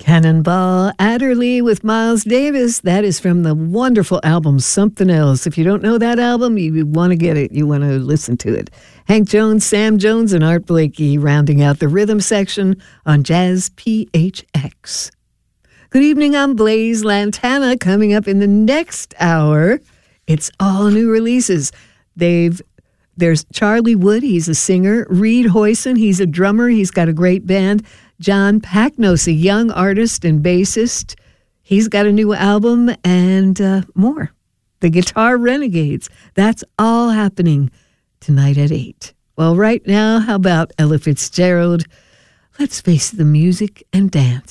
Cannonball Adderley with Miles Davis. That is from the wonderful album Something Else. If you don't know that album, you want to get it. You want to listen to it. Hank Jones, Sam Jones, and Art Blakey rounding out the rhythm section on Jazz PHX. Good evening, I'm Blaze Lantana. Coming up in the next hour, it's all new releases. There's Charlie Wood, he's a singer. Reed Hoyson, he's a drummer. He's got a great band. John Packnos, a young artist and bassist. He's got a new album and more. The Guitar Renegades. That's all happening tonight at 8. Well, right now, how about Ella Fitzgerald? Let's face the music and dance.